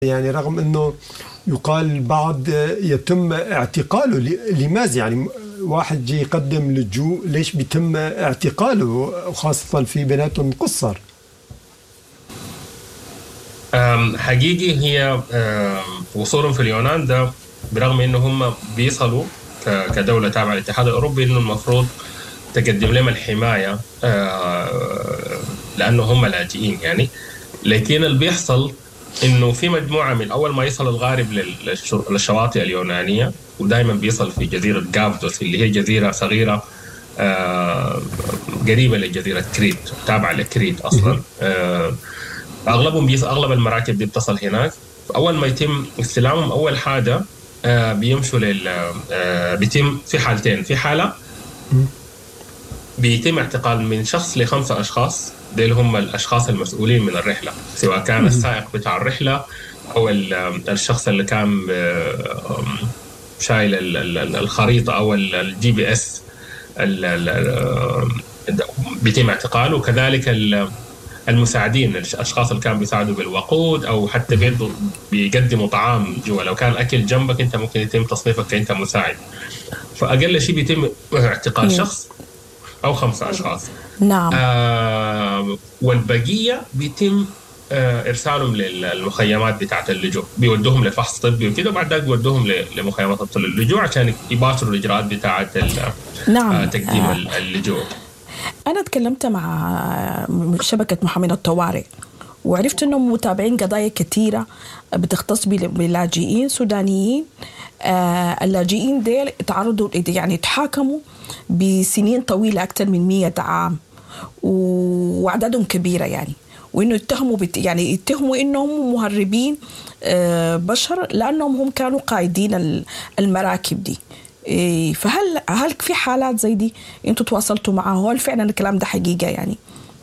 يعني رغم أنه يقال البعض يتم اعتقاله، لماذا يعني واحد جي يقدم لجوء ليش بيتم اعتقاله وخاصة في بيناتهم قصر؟ حقيقي هي وصولهم في اليونان ده برغم انه هم بيصلوا كدولة تابعة للاتحاد الأوروبي انه المفروض تقدم لهم الحماية لأنه هم لاجئين يعني. لكن اللي بيحصل انه في مجموعة من اول ما يصل الغارب للشواطئ اليونانية، ودائما بيصل في جزيرة غافدوس اللي هي جزيرة صغيرة قريبة لجزيرة كريت، تابعة لكريت اصلا. اغلب المراكب دي بتصل هناك. اول ما يتم استلامهم اول حاجه بيمشوا بيتم في حالتين. في حاله بيتم اعتقال من شخص ل5 اشخاص، دول هم الاشخاص المسؤولين من الرحله، سواء كان السائق بتاع الرحله او الشخص اللي كان شايل الخريطه او الجي بي اس بيتم اعتقاله. وكذلك المساعدين، الاشخاص اللي كانوا بيساعدوا بالوقود او حتى بيقدموا طعام جوا، لو كان اكل جنبك انت ممكن يتم تصنيفك كأنت مساعد. فاقل شيء بيتم اعتقال شخص او 5 اشخاص. نعم. والبقيه بيتم ارسالهم للمخيمات بتاعه اللجوء، بيودوهم لفحص طبي وكده، وبعد ذلك بيودوهم لمخيمات اللجوء عشان يباشروا الاجراءات بتاعه نعم. تقديم اللجوء. أنا تكلمت مع شبكة محامين الطوارئ وعرفت أنهم متابعين قضايا كثيرة بتختص بلاجئين سودانيين. اللاجئين ديل تعرضوا يعني تحاكموا بسنين طويلة أكثر من 100 عام وأعدادهم كبيرة يعني، وإنه يتهموا إنهم مهربين بشر لأنهم هم كانوا قائدين المراكب دي. فهل في حالات زي دي انتوا تواصلتوا معاه؟ هل فعلا الكلام ده حقيقة يعني؟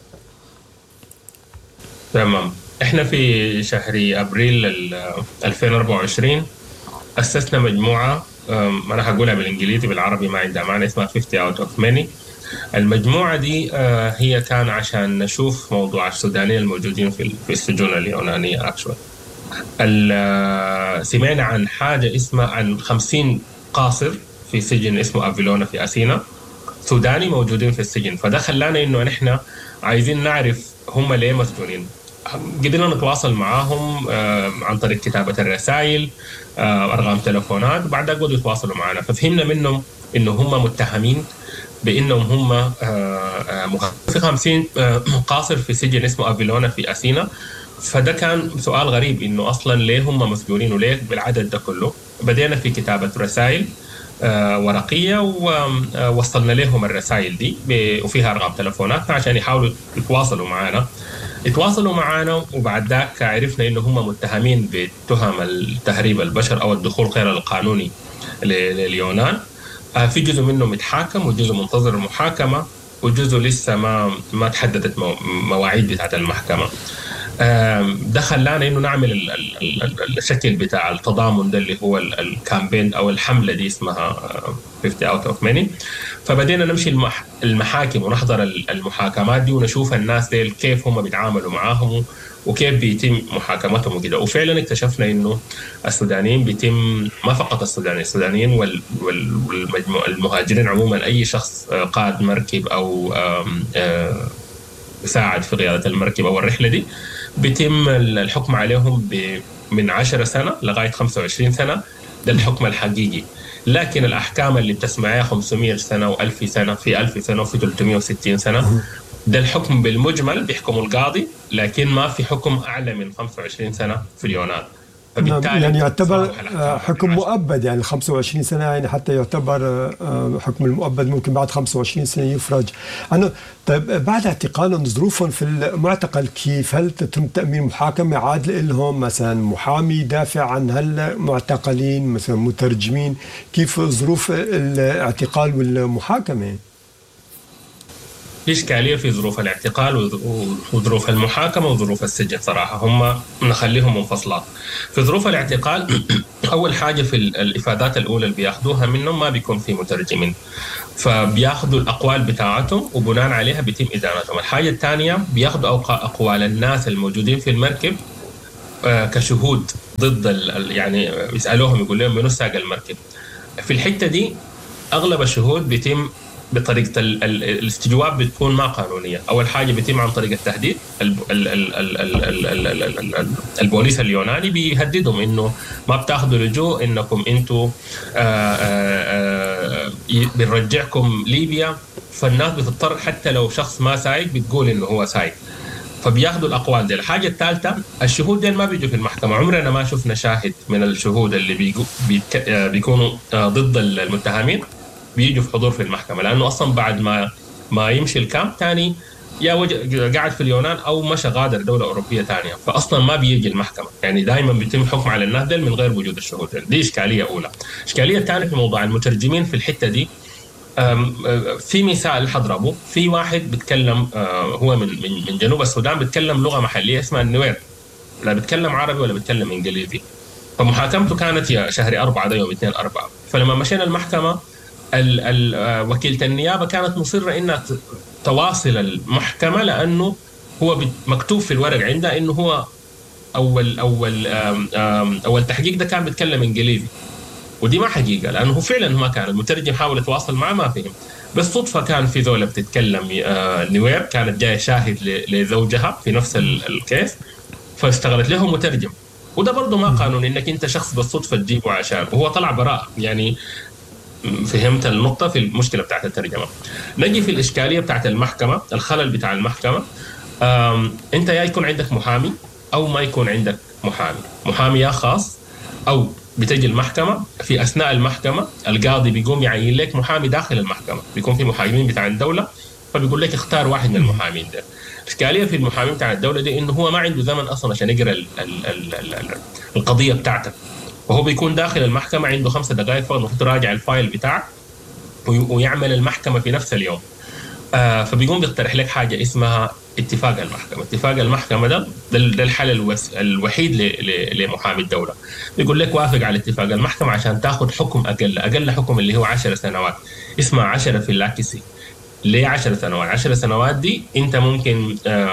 تمام. احنا في شهر ابريل 2024 اسسنا مجموعة، انا هقولها بالانجليزي، بالعربي ما عندها معنى، اسمها 50 out of many. المجموعة دي هي كان عشان نشوف موضوع السودانيين الموجودين في السجون اليونانية. سمعنا عن حاجة اسمها عن 50 قاصر في سجن اسمه أفيلونا في أثينا سوداني موجودين في السجن. فده خلانا إنه نحن عايزين نعرف هم ليه مسجونين. قدرنا نتواصل معاهم عن طريق كتابة الرسائل، أرقام تلفونات، وبعد ذلك يتواصلوا معنا. ففهمنا منهم إنه هم متهمين بإنهم هم في 50 قاصر في سجن اسمه أفيلونا في أثينا. فده كان سؤال غريب، إنه أصلاً ليه هم مسجونين وليه بالعدد ده كله. بدينا في كتابة رسائل ورقية ووصلنا لهم الرسائل دي وفيها أرقام تلفوناتنا عشان يحاولوا يتواصلوا معنا. وبعد ذاك عرفنا إنه هم متهمين بتهم التهريب البشر أو الدخول غير القانوني لليونان. في جزء منه متحاكم وجزء منتظر المحاكمة، وجزء لسه ما تحددت مواعيد بتاعت المحكمة. ده خلانا انه نعمل الشكل بتاع التضامن ده اللي هو الكامبين او الحمله دي اسمها 50 out of many. فبدينا نمشي المحاكم ونحضر المحاكمات دي ونشوف الناس دي كيف هم بيتعاملوا معاهم وكيف بيتم محاكمتهم وكده. وفعلا اكتشفنا انه السودانيين بيتم، ما فقط السودانيين والمهاجرين عموما، اي شخص قائد مركب او يساعد في قيادة المركب أو الرحلة دي، بيتم الحكم عليهم من 10 سنة لغاية 25 سنة. ده الحكم الحقيقي. لكن الأحكام اللي بتسمعها 500 سنة و1000 سنة، في 1000 سنة وفي 360 سنة، ده الحكم بالمجمل بيحكم القاضي، لكن ما في حكم أعلى من 25 سنة في اليونان. يعني يعتبر حكم مؤبد، يعني 25 سنة يعني حتى يعتبر حكم المؤبد ممكن بعد 25 سنة يفرج. طيب بعد اعتقالهم ظروفهم في المعتقل كيف؟ هل تتم تأمين محاكمة عادلة لهم، مثلا محامي يدافع عن هالمعتقلين، مثلا مترجمين؟ كيف ظروف الاعتقال والمحاكمة؟ في إشكالية في ظروف الاعتقال وظروف المحاكمة وظروف السجن صراحة، هم نخليهم منفصلات. في ظروف الاعتقال أول حاجة في الإفادات الأولى اللي بياخدوها منهم ما بيكون في مترجمين، فبياخدوا الأقوال بتاعتهم وبناء عليها بيتم إدانتهم. الحاجة الثانية بياخدوا أقوال الناس الموجودين في المركب كشهود ضد يعني يسالوهم يقول لهم منو ساق المركب. في الحته دي اغلب الشهود بيتم بطريقه الاستجواب بتكون ما قانونيه. اول حاجه بيتم عن طريق التهديد. البوليس اليوناني بيهددهم انه ما بتاخذوا لجوء، انكم انتم بنرجعكم ليبيا. فالناس بتضطر حتى لو شخص ما سايق بتقول انه هو سايق، فبياخذوا الاقوال دي. الحاجه الثالثه الشهود دي ما بيجوا في المحكمه. عمرنا ما شفنا شاهد من الشهود اللي بيكونوا ضد المتهمين بيجوا في حضور في المحكمه، لانه اصلا بعد ما يمشي الكامب ثاني يا قاعد في اليونان او مشى غادر دوله اوروبيه ثانيه، فاصلا ما بيجي المحكمه. يعني دائما بيتم حكم على الناس دي من غير وجود الشهود. دي اشكاليه اولى. اشكاليه ثانيه في موضوع المترجمين في الحته دي. في مثال حضربه، في واحد بيتكلم هو من جنوب السودان، بيتكلم لغه محليه اسمها النوير، لا بيتكلم عربي ولا بيتكلم انجليزي. فمحاكمته كانت يا شهر 4 ده يوم 2/4. فلما مشينا المحكمه وكيلة النيابه كانت مصره انها تواصل المحكمه، لانه هو مكتوب في الورق عندها انه هو اول تحقيق ده كان بيتكلم انجليزي، ودي ما حقيقه، لانه هو فعلا ما كان. المترجم حاول يتواصل معه ما فهم. بس صدفه كان في ذولا بتتكلم نوير، كانت جايه شاهد لزوجها في نفس الكيس، فاشتغلت له مترجم. وده برضه ما قانوني انك انت شخص بالصدفه تجيبه عشان، وهو طلع براء. يعني فهمت النقطه في المشكله بتاعت الترجمه. نجي في الاشكاليه بتاعت المحكمه، الخلل بتاع المحكمه. انت يا يكون عندك محامي او ما يكون عندك محامي يا خاص، او بتجي المحكمه في اثناء المحكمه القاضي بيقوم يعين لك محامي داخل المحكمه، بيكون في محامين بتاع الدوله، فبيقول لك اختار واحد من المحامين ده. الاشكاليه في المحامين بتاع الدوله دي انه هو ما عنده زمن اصلا عشان يقرا القضيه بتاعتك، وهو بيكون داخل المحكمه عنده 5 دقائق فقط المفروض يراجع الفايل بتاعك ويعمل المحكمه في نفس اليوم. فبيقوم بيقترح لك حاجه اسمها اتفاق المحكمه. اتفاق المحكمه ده الحل الوحيد لمحامي الدوله. بيقول لك وافق على اتفاق المحكمه عشان تاخذ حكم اقل حكم اللي هو 10 سنوات، اسمها 10 في اللاكسي. ليه 10 سنوات؟ 10 سنوات دي انت ممكن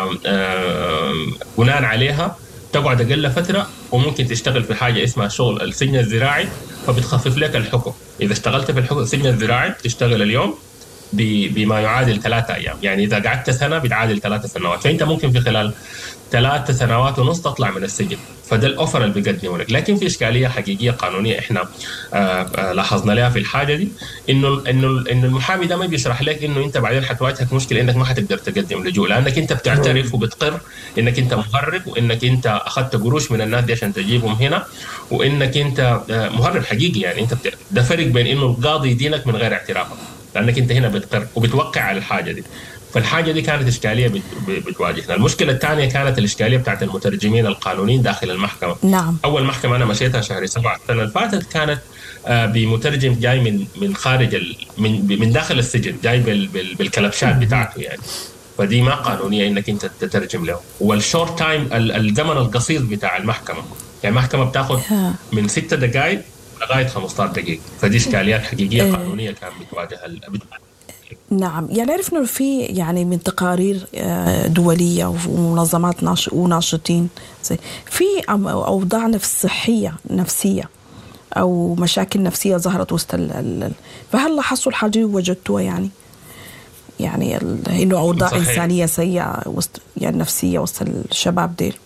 بناء عليها تقعد اقل فتره، وممكن تشتغل في حاجه اسمها شغل السجن الزراعي، فبتخفف لك الحكم. اذا اشتغلت في السجن الزراعي تشتغل اليوم بما يعادل 3 أيام. يعني إذا قعدت سنة بتعادل 3 سنوات، فأنت ممكن في خلال 3 سنوات ونص تطلع من السجن. فده الأوفر اللي بيقدمه لك. لكن في إشكالية حقيقية قانونية إحنا لاحظنا لها في الحاجة دي، إنه المحامي ده ما بيشرح لك إنه أنت بعدين حتواجهك مشكلة إنك ما حتقدر تقدم لجوء، لأنك أنت بتعترف وبتقر إنك أنت مهرب، وإنك أنت أخذت قروش من الناس دي عشان تجيبهم هنا، وإنك أنت مهرب حقيقي. يعني أنت ده فرق بين إنه القاضي يدينك من غير اعترافك، لأنك أنت هنا بتقر وبتوقع على الحاجة دي. فالحاجة دي كانت إشكالية بتواجهنا. المشكلة الثانية كانت الإشكالية بتاعت المترجمين القانونيين داخل المحكمة. نعم. أول محكمة أنا مشيتها شهر 7 السنة اللي فاتت كانت بمترجم جاي من خارج من داخل السجن، جاي بالكلبشات بتاعته يعني. فدي ما قانونية إنك أنت تترجم له. والشورت تايم الزمن القصير بتاع المحكمة، يعني المحكمة بتاخذ من 6 دقائق لغاية 15 دقيقة. فدي إشكاليات حقيقية قانونية كانت بتواجهها. نعم. يعني عرفنا في يعني من تقارير دولية ومنظمات وناشطين في أوضاع نفسية أو مشاكل نفسية ظهرت وسط فهل لاحظتوا الحاجة وجدتوها يعني إنه أوضاع صحيح. إنسانية سيئة وسط يعني نفسية وسط الشباب ديل؟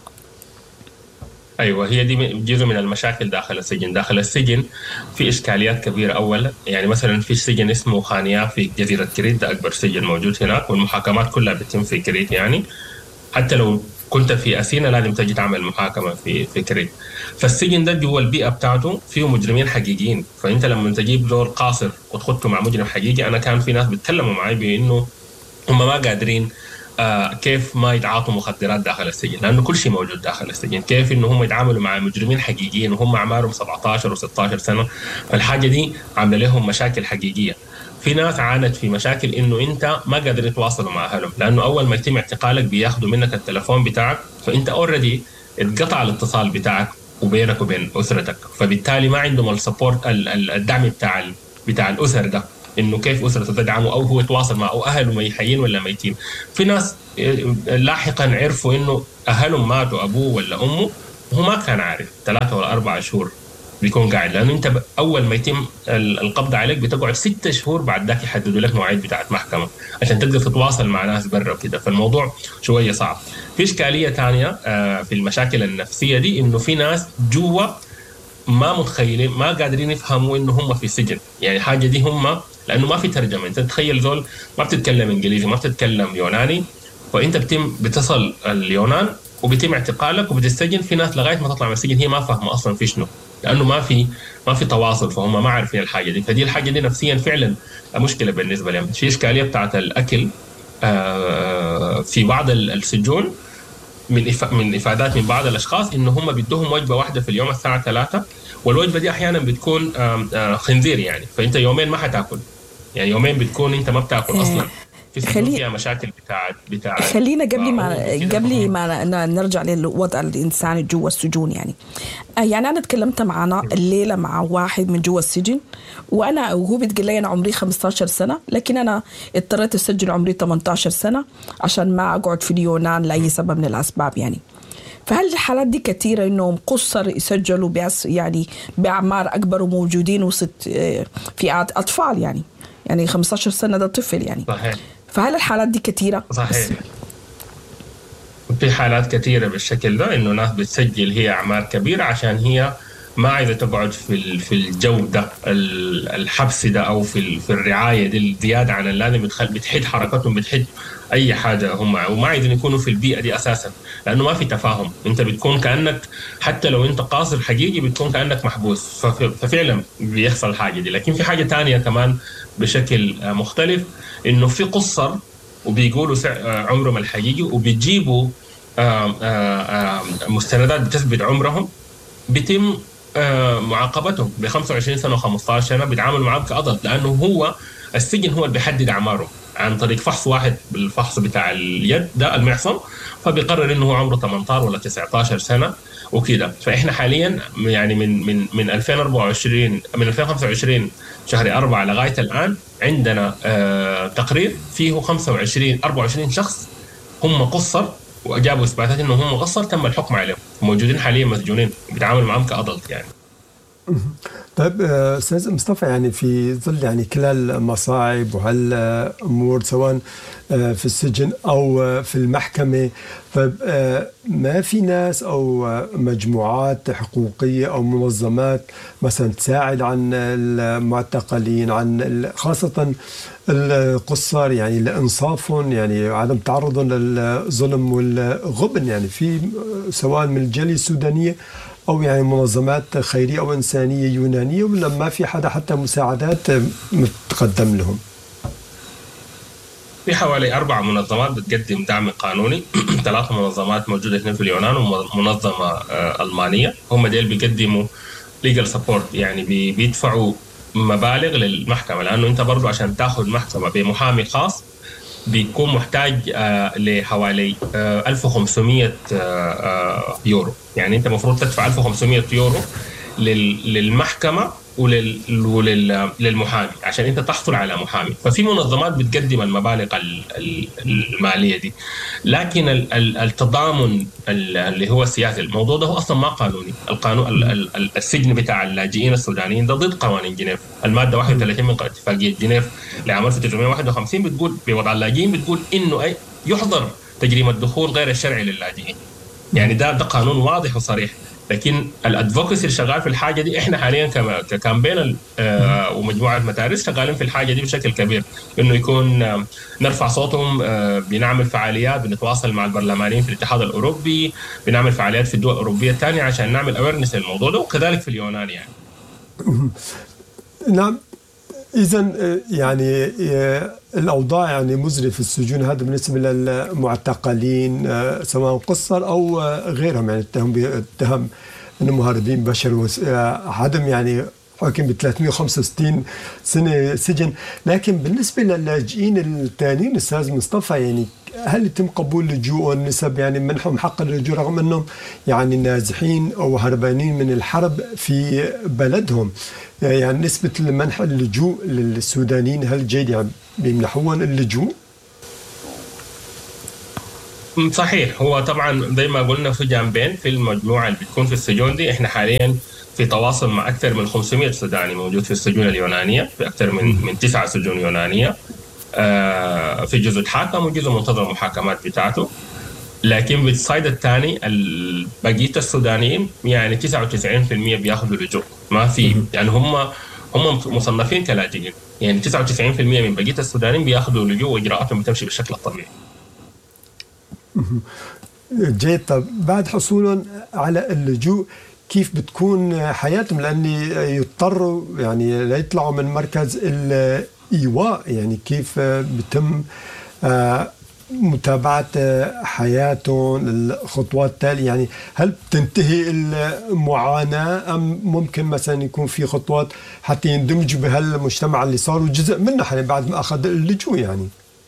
ايوه، هي دي جزء من المشاكل داخل السجن. داخل السجن في اشكاليات كبيره. اولا يعني مثلا في سجن اسمه خانيا في جزيره كريت، ده اكبر سجن موجود هناك، والمحاكمات كلها بتتم في كريت. يعني حتى لو كنت في أثينا لازم تجي تعمل محاكمه في كريت. فالسجن ده جوا البيئه بتاعته فيه مجرمين حقيقيين. فانت لما تجيب دور قاصر وتخطه مع مجرم حقيقي، انا كان في ناس بيتكلموا معي بانه هم ما قادرين كيف ما يتعاطوا مخدرات داخل السجن، لأنه كل شيء موجود داخل السجن. كيف إنه هم يتعاملوا مع مجرمين حقيقيين وهم أعمارهم 17 و16 سنة. فالحاجة دي عاملة لهم مشاكل حقيقية. في ناس عانت في مشاكل إنه أنت ما قادر يتواصلوا مع أهلهم، لأنه أول ما يتم اعتقالك بياخدوا منك التلفون بتاعك، فأنت أوريدي اتقطع الاتصال بتاعك وبينك وبين أسرتك. فبالتالي ما عندهم السبورت الدعم بتاع الأسر ده، إنه كيف أسرته تدعمه أو هو يتواصل مع أو أهله حيين ولا ميتين. في ناس لاحقا عرفوا إنه أهلهم ماتوا، أبوه ولا أمه، هو ما كان عارف 3 ولا 4 شهور بيكون قاعد، لانه انت اول ما يتم القبض عليك بتقعد 6 شهور بعد ذاك يحددوا لك مواعيد بتاعت محكمه عشان تقدر تتواصل مع ناس برا وكده، فالموضوع شويه صعب. في اشكاليه ثانيه في المشاكل النفسيه دي، انه في ناس جوا ما متخيلين، ما قادرين يفهموا انه هم في سجن، يعني حاجه دي هم لانه ما في ترجمه. انت تتخيل زول ما بتتكلم انجليزي ما بتتكلم يوناني، فانت بتصل اليونان وبيتم اعتقالك وبتستجن. في ناس لغايه ما تطلع من السجن هي ما فاهمه اصلا في شنو، لانه ما في تواصل، فهم ما عارفين الحاجه دي. فدي الحاجه دي نفسيا فعلا مشكله بالنسبه لهم. في اشكاليه بتاعت الاكل في بعض السجون، من افادات من بعض الاشخاص انه هم بيدوهم وجبه واحده في اليوم الساعه 3، والوجبه دي احيانا بتكون خنزير يعني، فانت يومين ما حتاكل، يعني يومين بتكون انت ما بتاكل اصلا. في السجون فيها مشاكل بتاع خلينا قبل ما نرجع للوضع الانساني جوا السجون. يعني انا تكلمت معنا الليله مع واحد من جوا السجن، وهو بتقول لي انا عمري 15 سنه، لكن انا اضطريت اسجل عمري 18 سنه عشان ما اقعد في اليونان لاي سبب من الاسباب. يعني فهل الحالات دي كثيره انهم قصر يسجلوا يعني باعمار اكبر وموجودين وسط فئات اطفال، يعني 15 سنه ده طفل يعني. صحيح. فهل الحالات دي كثيرة؟ صحيح. في حالات كثيرة بالشكل ده، إنه ناس بتسجل هي أعمار كبيرة عشان هي ما عايزة تقعد في الجو ده الحبس ده أو في الرعاية دي الزيادة عن اللازم، بتحد حركتهم، بتحد أي حاجة هم، وما عايزين يكونوا في البيئة دي أساسا، لأنه ما في تفاهم. أنت بتكون كأنك حتى لو أنت قاصر حقيقي بتكون كأنك محبوس، ففعلا بيحصل الحاجة دي. لكن في حاجة تانية كمان بشكل مختلف، إنه في قصر وبيقولوا عمرهم الحقيقي وبيجيبوا مستندات بتثبت عمرهم، بيتم معاقبتهم ب 25 سنة و15 سنة، بيتعاملوا معهم كأضل، لأنه هو السجن هو اللي بيحدد أعمارهم عن طريق فحص واحد بالفحص بتاع اليد ده المعصم، فبيقرر إنه هو عمره 18 ولا 19 سنة وكده. فإحنا حاليا يعني من 2024 من 2025 شهر 4 لغاية الآن عندنا تقرير فيه 24 شخص هم قصر وأجابوا إثباتات إنه هم قصر، تم الحكم عليهم، موجودين حاليا مسجونين بيتعاملوا معهم كأضلت يعني. طيب أستاذ مصطفى، يعني في ظل يعني كل المصاعب وهالأمور سواء في السجن أو في المحكمة، طيب ما في ناس أو مجموعات حقوقية أو منظمات مثلا تساعد عن المعتقلين، عن خاصة القصار، يعني لإنصافهم، يعني عدم تعرضهم للظلم والغبن، يعني في سواء من الجالية السودانية أو يعني منظمات خيرية أو إنسانية يونانية، ولا ما في حدا حتى مساعدات متقدم لهم؟ في حوالي 4 منظمات بتقدم دعم قانوني 3 منظمات موجودة 2 في اليونان ومنظمة ألمانية، هم ديل بيقدموا legal support، يعني بيدفعوا مبالغ للمحكمة، لأنه أنت برضو عشان تأخذ محكمة بمحامي خاص بيكون محتاج لحوالي 1500 يورو، يعني أنت مفروض تدفع 1500 يورو للمحكمة وللمحامي عشان انت تحصل على محامي. ففي منظمات بتقدم المبالغ الماليه دي، لكن التضامن اللي هو السياسي، الموضوع ده هو اصلا ما قانوني. القانون السجن بتاع اللاجئين السودانيين ده ضد قوانين جنيف. الماده 31 من اتفاقيه جنيف لعام 1951 بتقول بوضع اللاجئين، بتقول انه يحظر تجريم الدخول غير الشرعي للاجئين، يعني ده قانون واضح وصريح. لكن الادفوكسي اللي شغال في الحاجه دي، احنا حاليا ككامبين ومجموعه مدارس شغالين في الحاجه دي بشكل كبير، انه يكون نرفع صوتهم، بنعمل فعاليات، بنتواصل مع البرلمانيين في الاتحاد الاوروبي، بنعمل فعاليات في الدول الاوروبيه الثانيه عشان نعمل اويرنس للموضوع ده، وكذلك في اليونان يعني. نعم، إذن يعني الأوضاع يعني مزرية في السجون، هذا بالنسبة للمعتقلين سواء قصر أو غيرهم، يعني اتهم أنهم مهربين بشر، عدم يعني حاكم ب 365 سنة سجن. لكن بالنسبة للاجئين الثانيين أستاذ مصطفى، يعني هل يتم قبول لجوءهم، نسب يعني منحهم حق اللجوء رغم أنهم يعني نازحين أو هربانين من الحرب في بلدهم؟ يعني نسبة منح اللجوء للسودانيين هل جيد، يعني بيمنحون اللجوء؟ صحيح. هو طبعا زي ما قلنا في جانبين في المجموعة اللي بتكون في السجون دي. احنا حاليا في تواصل مع أكثر من 500 سوداني موجود في السجون اليونانية، في أكثر من 9 سجون يونانية. في جزء تحاكم وجزء منتظر المحاكمات بتاعته. لكن بالصيد الثاني بقية السودانيين يعني 99% بياخذوا لجوء، ما في يعني هم مصنفين كلاجئين. يعني 99% من بقية السودانيين بياخذوا لجوء وإجراءاتهم بتمشي بالشكل الطبيعي. جيد. طب بعد حصولهم على اللجوء كيف بتكون حياتهم؟ لأني يضطروا يعني ليطلعوا من مركز الإيواء، يعني كيف بتم متابعة حياتهم، الخطوات التالية؟ يعني هل تنتهي المعاناة أم ممكن مثلا يكون في خطوات حتى يندمجوا بهالمجتمع اللي صاروا جزء منه يعني بعد ما أخذ اللجوء؟ يعني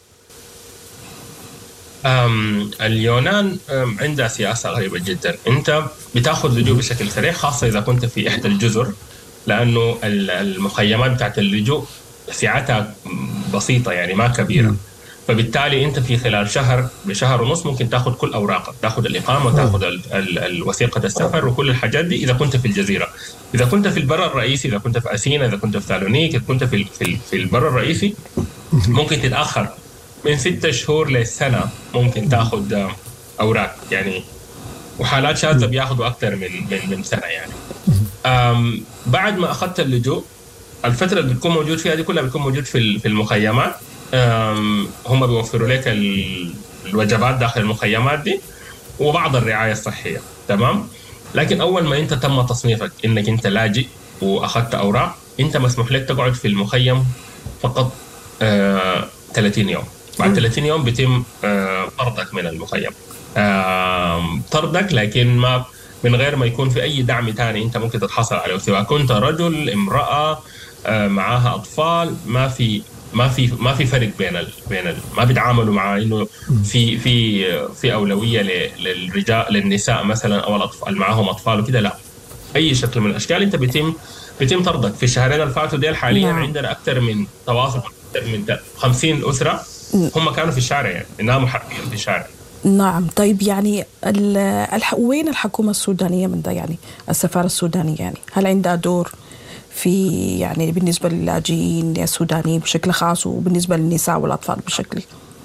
اليونان عندها سياسة غريبة جدا. أنت بتاخذ لجوء بشكل سريع، خاصة إذا كنت في إحدى الجزر، لأنه المخيمات بتاعت اللجوء سعتها بسيطة يعني ما كبيرة. فبالتالي أنت في خلال بشهر ونص ممكن تاخذ كل أوراقك، تاخذ الإقامة وتاخذ الوثيقة السفر وكل الحاجات دي إذا كنت في الجزيرة. إذا كنت في البر الرئيسي، إذا كنت في أثينا، إذا كنت في ثالونيك، إذا كنت في البر الرئيسي، ممكن تتأخر من 6 شهور لسنة ممكن تاخذ أوراق يعني. وحالات شاذة بياخذوا أكثر من سنة يعني. بعد ما أخذت اللجوء، الفترة اللي بتكون موجود فيها دي كلها بتكون موجود في المخيمات. هم بيوفروا لك الوجبات داخل المخيمات دي وبعض الرعاية الصحية، تمام. لكن أول ما أنت تم تصنيفك إنك أنت لاجئ وأخذت أوراق، أنت مسموح لك تقعد في المخيم فقط 30 يوم. بعد 30 يوم بيتم طردك من المخيم. طردك، لكن ما من غير ما يكون في أي دعم تاني أنت ممكن تتحصل عليه، سواء كنت رجل، امرأة، معاها أطفال. ما في فرق بين ما بيتعاملوا مع إنه في أولوية للرجال للنساء مثلا أو الأطفال معاهم أطفال وكده. لا، أي شكل من الأشكال أنت بيتم طردك. في الشهرين اللي فاتوا ديل حاليا عندنا أكثر من تواصل من 50 أسرة هم كانوا في الشارع، يعني إنهم محرقين في الشارع. نعم. طيب يعني وين الحكومة السودانية من ده؟ يعني السفارة السودانية يعني هل عندها دور في يعني بالنسبة للاجئين السودانيين بشكل خاص وبالنسبة للنساء والأطفال بشكل؟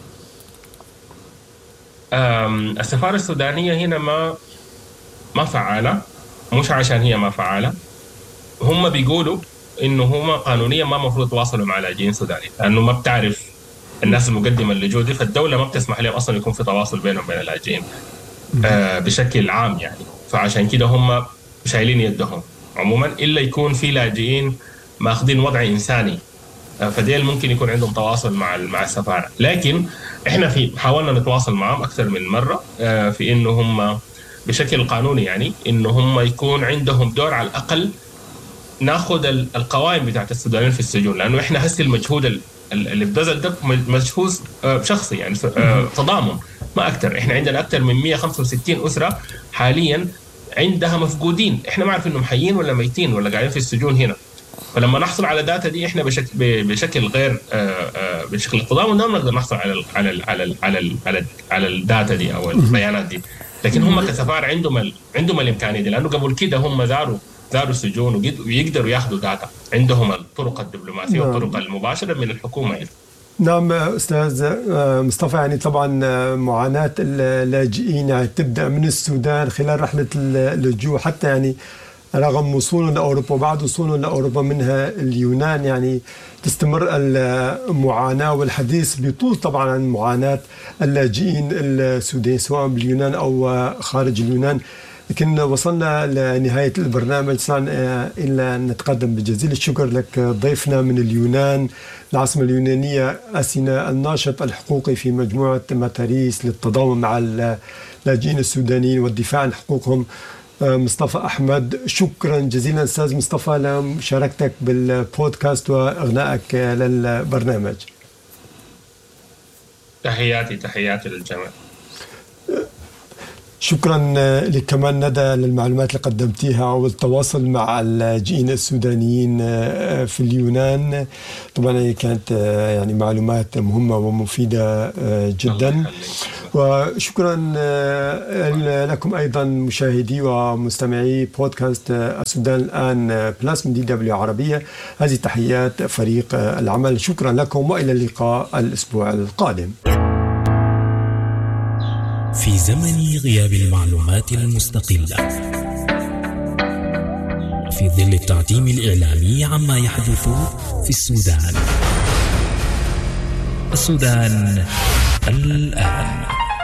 السفارة السودانية هنا ما فعالة، مش عشان هي ما فعالة. هم بيقولوا إنه هم قانونيا ما مفروض يتواصلوا مع لاجئين سودانيين، لأنه ما بتعرف الناس المقدمة اللجوء دي، فالدولة ما بتسمح لهم أصلا يكون في تواصل بينهم وبين اللاجئين بشكل عام يعني. فعشان كده هم شايلين يدهم عموما، إلا يكون في لاجئين ماخذين وضع إنساني، فديل ممكن يكون عندهم تواصل مع السفارة. لكن إحنا حاولنا نتواصل معهم أكثر من مرة في إنه هم بشكل قانوني يعني إنه هم يكون عندهم دور على الأقل ناخذ القوائم بتاعت السودانيين في السجون، لأنه إحنا هسه المجهود اللي بذل ده مجهود شخصي يعني تضامن ما أكثر. إحنا عندنا أكثر من 165 أسرة حاليا عندها مفقودين، إحنا ما عارف إنهم حيين ولا ميتين ولا قاعدين في السجون هنا. فلما نحصل على داتا دي إحنا بشكل غير بشكل التضامن ده نقدر نحصل على الداتا دي أو البيانات دي. لكن هم كسفارة عندهم الإمكانية دي، لأنه قبل كده هم زاروا السجون ويقدروا ياخذوا داتا، عندهم الطرق الدبلوماسية والطرق المباشرة من الحكومة يعني. نعم أستاذ مصطفى، يعني طبعا معاناة اللاجئين يعني تبدأ من السودان خلال رحلة اللجوء حتى يعني رغم وصولهم لأوروبا وبعد وصولهم لأوروبا منها اليونان، يعني تستمر المعاناة والحديث بيطول طبعا عن معاناة اللاجئين السودانيين سواء باليونان أو خارج اليونان. لكن وصلنا لنهاية البرنامج، إلا أن نتقدم بجزيل الشكر لك ضيفنا من اليونان العاصمة اليونانية أثينا، الناشط الحقوقي في مجموعة ماتاريس للتضامن مع اللاجئين السودانيين والدفاع عن حقوقهم، مصطفى أحمد. شكرا جزيلا أستاذ مصطفى لمشاركتك بالبودكاست وإغنائك للبرنامج. تحياتي للجميع. شكرا لك كمان ندى للمعلومات اللي قدمتيها والتواصل مع اللاجئين السودانيين في اليونان. طبعا كانت يعني معلومات مهمة ومفيدة جدا. وشكرا لكم أيضا مشاهدي ومستمعي بودكاست السودان الآن بلاس من DW عربية. هذه تحيات فريق العمل. شكرا لكم وإلى اللقاء الأسبوع القادم. في زمن غياب المعلومات المستقلة، في ظل التعتيم الإعلامي عما يحدث في السودان. السودان الآن.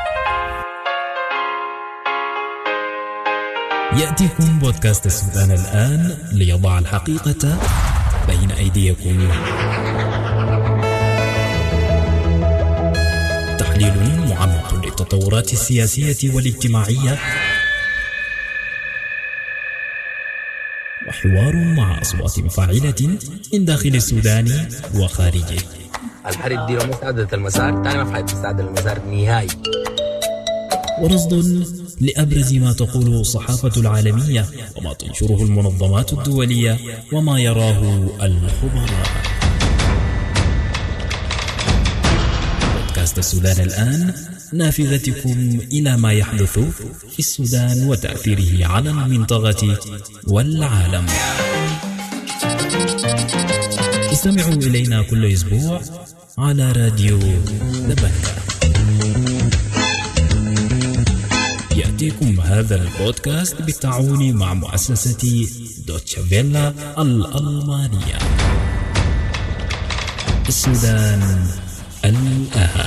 يأتيكم بودكاست السودان الآن ليضع الحقيقة بين أيديكم. تحليل معمق للتطورات السياسية والاجتماعية، وحوار مع أصوات فاعلة من داخل السودان وخارجه. الحرب دي ومساعدة المسار تاني ما فعلت مساعدة المسار نهائي. ورصد لأبرز ما تقوله الصحافة العالمية وما تنشره المنظمات الدولية وما يراه الخبراء. بودكاست السودان الآن، نافذتكم إلى ما يحدث في السودان وتأثيره على المنطقة والعالم. استمعوا إلينا كل أسبوع على راديو دبنكة. يأتيكم هذا البودكاست بالتعاون مع مؤسسة دوتشه فيلا الألمانية. السودان الآن.